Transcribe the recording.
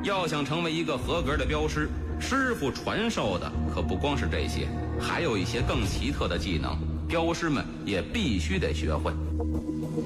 要想成为一个合格的镖师，师傅传授的可不光是这些，还有一些更奇特的技能，镖师们也必须得学会。